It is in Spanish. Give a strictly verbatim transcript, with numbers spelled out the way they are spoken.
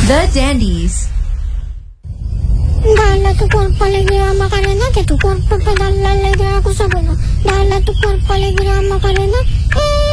The Dandies. Dale a tu cuerpo alegría Macarena, que tu cuerpo pedala alegría cosa buena. Dale a tu cuerpo alegría Macarena, eh.